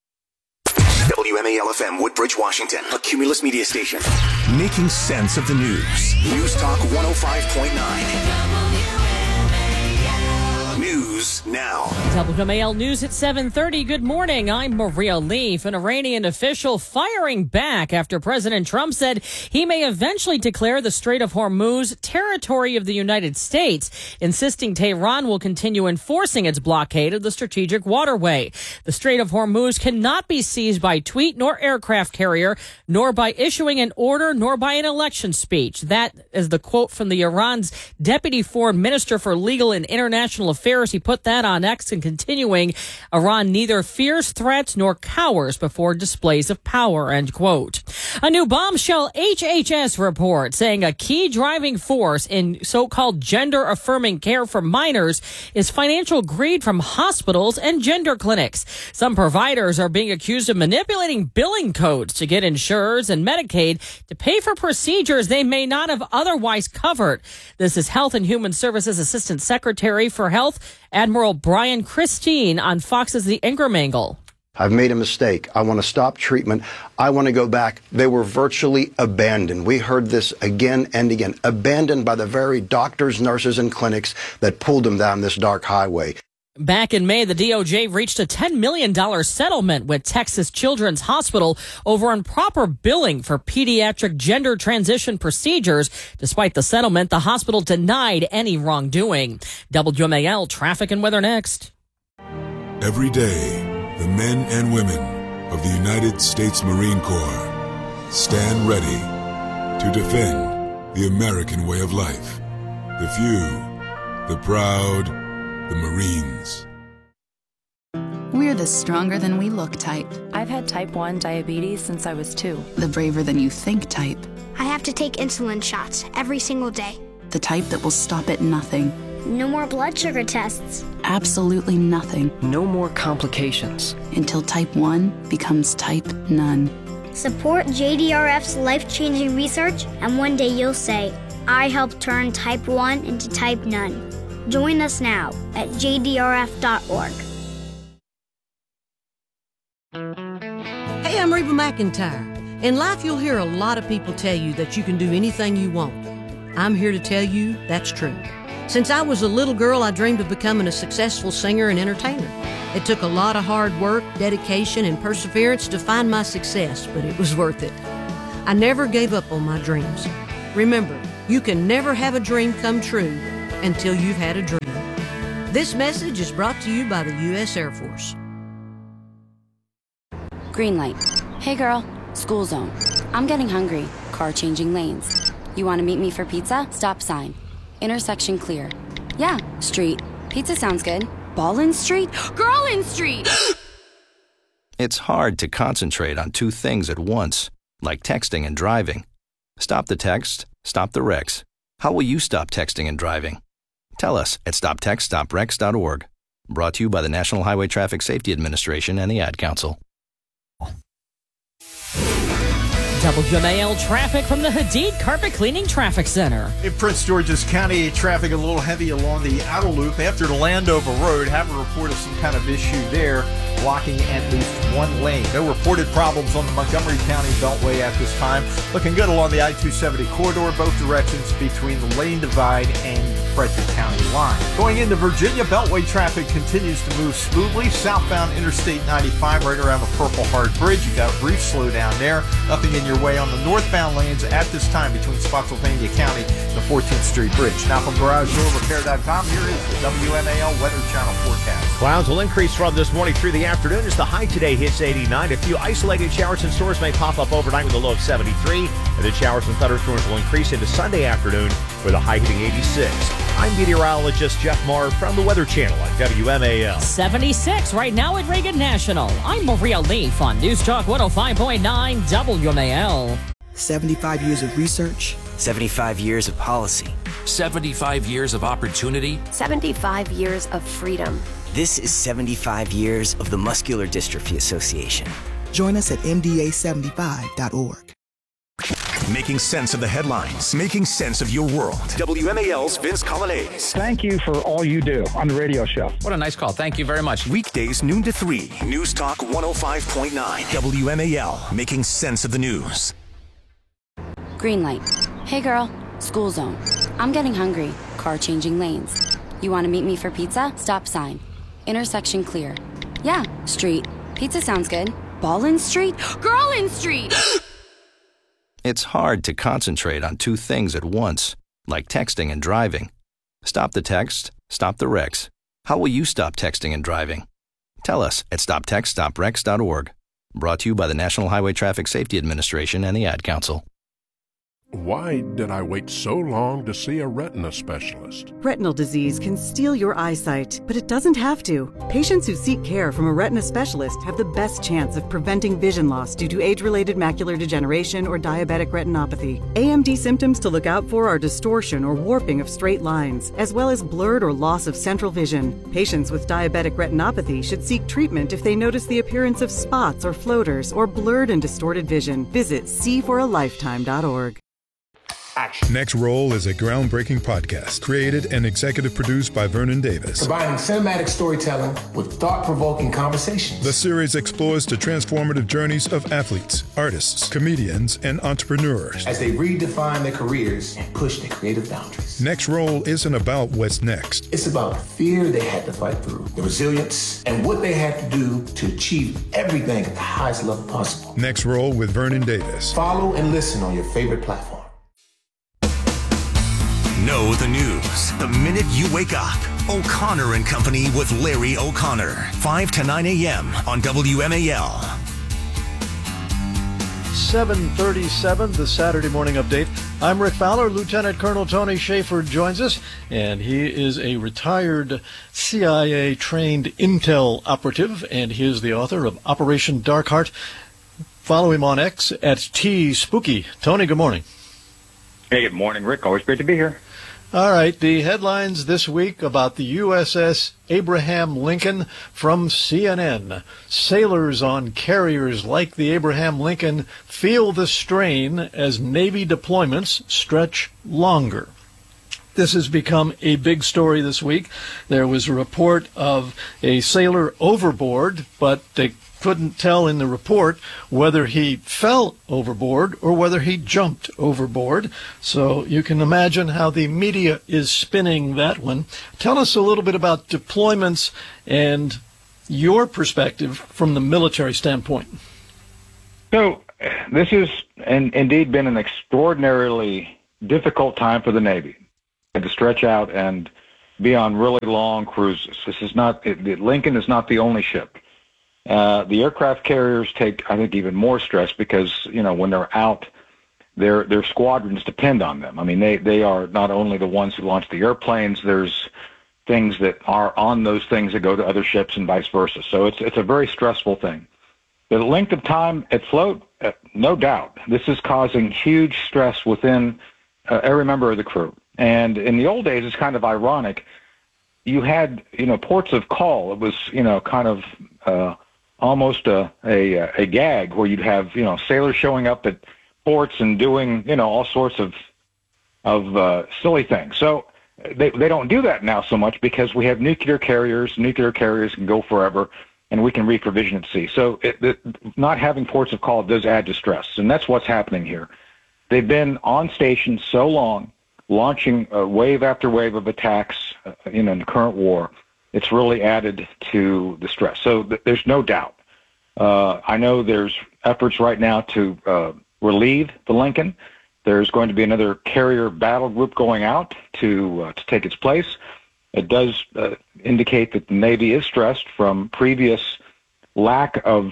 WMAL-FM, Woodbridge, Washington. A Cumulus media station. Making sense of the news. News Talk 105.9. News now. WMAL News at 7:30. Good morning. I'm Maria Leaf. An Iranian official firing back after President Trump said he may eventually declare the Strait of Hormuz territory of the United States, insisting Tehran will continue enforcing its blockade of the strategic waterway. The Strait of Hormuz cannot be seized by tweet nor aircraft carrier, nor by issuing an order, nor by an election speech. That is the quote from the Iran's Deputy Foreign Minister for Legal and International Affairs. He put that on X and continuing, Iran neither fears threats nor cowers before displays of power, end quote. A new bombshell HHS report saying a key driving force in so-called gender-affirming care for minors is financial greed from hospitals and gender clinics. Some providers are being accused of manipulating billing codes to get insurers and Medicaid to pay for procedures they may not have otherwise covered. This is Health and Human Services Assistant Secretary for Health, Admiral Brian Christine, on Fox's The Ingram Angle. I've made a mistake. I want to stop treatment. I want to go back. They were virtually abandoned. We heard this again and again. Abandoned by the very doctors, nurses, and clinics that pulled them down this dark highway. Back in May, the DOJ reached a $10 million settlement with Texas Children's Hospital over improper billing for pediatric gender transition procedures. Despite the settlement, the hospital denied any wrongdoing. WMAL traffic and weather next. Every day, the men and women of the United States Marine Corps stand ready to defend the American way of life. The few, the proud, the Marines. We're the stronger than we look type. I've had type 1 diabetes since I was 2. The braver than you think type. I have to take insulin shots every single day. The type that will stop at nothing. No more blood sugar tests. Absolutely nothing. No more complications. Until type 1 becomes type none. Support JDRF's life-changing research, and one day you'll say, I helped turn type 1 into type none. Join us now at jdrf.org. Hey, I'm Reba McEntire. In life, you'll hear a lot of people tell you that you can do anything you want. I'm here to tell you that's true. Since I was a little girl, I dreamed of becoming a successful singer and entertainer. It took a lot of hard work, dedication, and perseverance to find my success, but it was worth it. I never gave up on my dreams. Remember, you can never have a dream come true until you've had a dream. This message is brought to you by the U.S. Air Force. Green light. Hey girl, school zone. I'm getting hungry. Car changing lanes. You want to meet me for pizza? Stop sign. Intersection clear. Yeah, street. Pizza sounds good. Ball in street? Girl in street! It's hard to concentrate on two things at once, like texting and driving. Stop the text, stop the wrecks. How will you stop texting and driving? Tell us at stoptextstopwrecks.org. Brought to you by the National Highway Traffic Safety Administration and the Ad Council. WMAL traffic from the Hadid Carpet Cleaning Traffic Center. In Prince George's County, traffic a little heavy along the outer loop after the Landover Road. Have a report of some kind of issue there, blocking at least one lane. No reported problems on the Montgomery County Beltway at this time. Looking good along the I-270 corridor, both directions between the Lane Divide and Frederick County line. Going into Virginia, Beltway traffic continues to move smoothly. Southbound Interstate 95 right around the Purple Heart Bridge. You got a brief slowdown there. Nothing in your way on the northbound lanes at this time between Spotsylvania County and the 14th Street Bridge. Now from GarageDoorRepair.com, here is the WMAL Weather Channel forecast. Clouds will increase from this morning through the afternoon as the high today hits 89. A few isolated showers and storms may pop up overnight with a low of 73. And then showers and thunderstorms will increase into Sunday afternoon with a high hitting 86. I'm meteorologist Jeff Marr from the Weather Channel on WMAL. 76 right now at Reagan National. I'm Maria Leaf on News Talk 105.9 WMAL. 75 years of research. 75 years of policy. 75 years of opportunity. 75 years of freedom. This is 75 years of the Muscular Dystrophy Association. Join us at MDA75.org. Making sense of the headlines, making sense of your world. WMAL's Vince Colonnese. Thank you for all you do on the radio show. What a nice call. Thank you very much. Weekdays noon to 3. News Talk 105.9. WMAL, making sense of the news. Green light. Hey girl, school zone. I'm getting hungry. Car changing lanes. You want to meet me for pizza? Stop sign. Intersection clear. Yeah, street. Pizza sounds good. Ball in street? Girl in street! It's hard to concentrate on two things at once, like texting and driving. Stop the text, stop the wrecks. How will you stop texting and driving? Tell us at stoptextstopwrecks.org. Brought to you by the National Highway Traffic Safety Administration and the Ad Council. Why did I wait so long to see a retina specialist? Retinal disease can steal your eyesight, but it doesn't have to. Patients who seek care from a retina specialist have the best chance of preventing vision loss due to age-related macular degeneration or diabetic retinopathy. AMD symptoms to look out for are distortion or warping of straight lines, as well as blurred or loss of central vision. Patients with diabetic retinopathy should seek treatment if they notice the appearance of spots or floaters or blurred and distorted vision. Visit seeforalifetime.org. Action. Next Roll is a groundbreaking podcast created and executive produced by Vernon Davis. Combining cinematic storytelling with thought-provoking conversations. The series explores the transformative journeys of athletes, artists, comedians, and entrepreneurs as they redefine their careers and push their creative boundaries. Next Roll isn't about what's next. It's about the fear they had to fight through, the resilience, and what they had to do to achieve everything at the highest level possible. Next Roll with Vernon Davis. Follow and listen on your favorite platform. Know the news the minute you wake up. O'Connor and Company with Larry O'Connor. 5 to 9 a.m. on WMAL. 7:37, the Saturday morning update. I'm Rick Fowler. Lieutenant Colonel Tony Shaffer joins us, and he is a retired CIA-trained intel operative, and he is the author of Operation Dark Heart. Follow him on X at TSpooky. Tony, good morning. Hey, good morning, Rick. Always great to be here. All right, the headlines this week about the USS Abraham Lincoln from CNN. Sailors on carriers like the Abraham Lincoln feel the strain as Navy deployments stretch longer. This has become a big story this week. There was a report of a sailor overboard, but they couldn't tell in the report whether he fell overboard or whether he jumped overboard. So you can imagine how the media is spinning that one. Tell us a little bit about deployments and your perspective from the military standpoint. So this has indeed been an extraordinarily difficult time for the Navy to stretch out and be on really long cruises. This is not, Lincoln is not the only ship. The aircraft carriers take, I think, even more stress because, when they're out, their squadrons depend on them. I mean, they are not only the ones who launch the airplanes, there's things that are on those things that go to other ships and vice versa. So it's a very stressful thing. The length of time at float, no doubt, this is causing huge stress within every member of the crew. And in the old days, it's kind of ironic. You had, ports of call. It was, kind of almost a gag where you'd have, sailors showing up at ports and doing, all sorts of silly things. So they don't do that now so much because we have nuclear carriers. Nuclear carriers can go forever, and we can reprovision at sea. So not having ports of call does add to stress, and that's what's happening here. They've been on station so long, launching wave after wave of attacks, in the current war. It's really added to the stress. So there's no doubt. I know there's efforts right now to relieve the Lincoln. There's going to be another carrier battle group going out to take its place. It does indicate that the Navy is stressed from previous lack of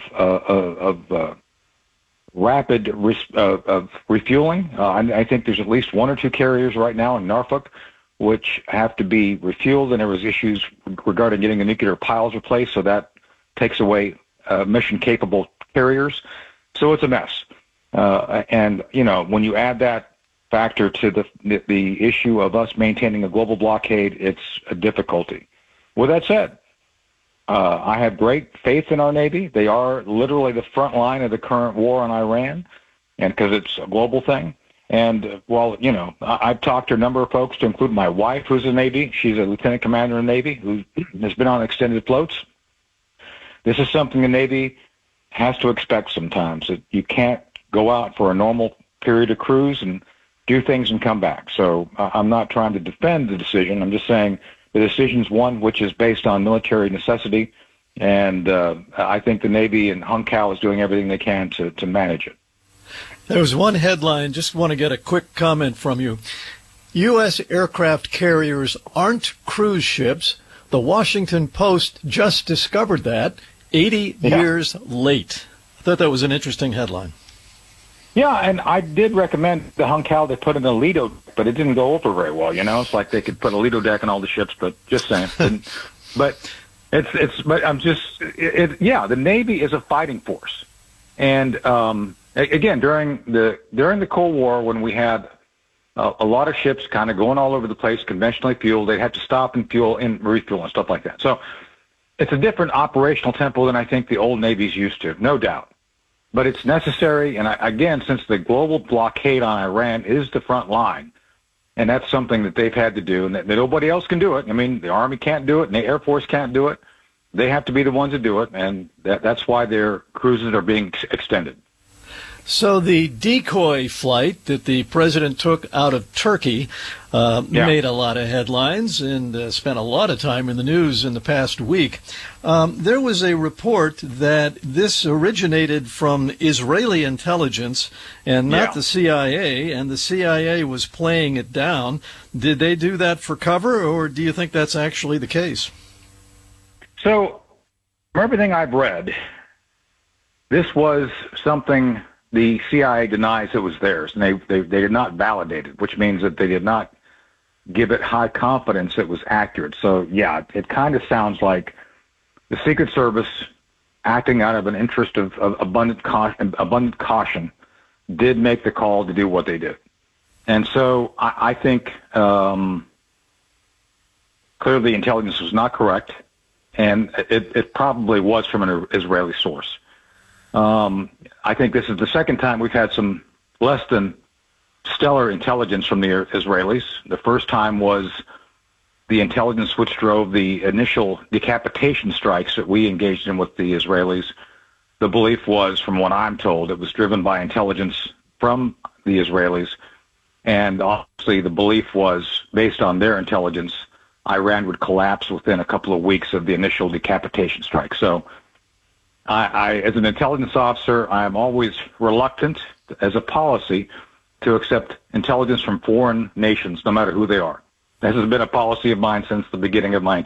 rapid refueling. I think there's at least one or two carriers right now in Norfolk which have to be refueled, and there was issues regarding getting the nuclear piles replaced, so that takes away mission-capable carriers. So it's a mess. And, when you add that factor to the issue of us maintaining a global blockade, it's a difficulty. With that said, I have great faith in our Navy. They are literally the front line of the current war on Iran, and because it's a global thing. And while, I've talked to a number of folks, to include my wife, who's a Navy. She's a lieutenant commander in the Navy who has been on extended floats. This is something the Navy has to expect sometimes. That you can't go out for a normal period of cruise and do things and come back. So I'm not trying to defend the decision. I'm just saying the decision's one which is based on military necessity, and I think the Navy and Hung Kao is doing everything they can to manage it. There was one headline, just want to get a quick comment from you. U.S. aircraft carriers aren't cruise ships. The Washington Post just discovered that 80 years late. I thought that was an interesting headline. Yeah, and I did recommend the Hung Kao they put in the Lido, but it didn't go over very well. It's like they could put a Lido deck on all the ships, but just saying. But the Navy is a fighting force. And again, during the Cold War, when we had a lot of ships kind of going all over the place, conventionally fueled, they'd have to stop and fuel and refuel and stuff like that. So it's a different operational tempo than I think the old Navy's used to, no doubt. But it's necessary, and again, since the global blockade on Iran is the front line, and that's something that they've had to do, and that nobody else can do it. I mean, the Army can't do it, and the Air Force can't do it. They have to be the ones to do it, and that's why their cruises are being extended. So the decoy flight that the president took out of Turkey made a lot of headlines and spent a lot of time in the news in the past week. There was a report that this originated from Israeli intelligence and not the CIA, and the CIA was playing it down. Did they do that for cover, or do you think that's actually the case? So, from everything I've read, this was something the CIA denies it was theirs, and they did not validate it, which means that they did not give it high confidence it was accurate. So, yeah, it kind of sounds like the Secret Service, acting out of an interest of abundant caution, did make the call to do what they did. And so I think clearly the intelligence was not correct, and it probably was from an Israeli source. I think this is the second time we've had some less than stellar intelligence from the Israelis. The first time was the intelligence which drove the initial decapitation strikes that we engaged in with the Israelis. The belief was, from what I'm told, it was driven by intelligence from the Israelis. And obviously the belief was, based on their intelligence, Iran would collapse within a couple of weeks of the initial decapitation strike. So I as an intelligence officer, I am always reluctant, as a policy, to accept intelligence from foreign nations, no matter who they are. This has been a policy of mine since the beginning of my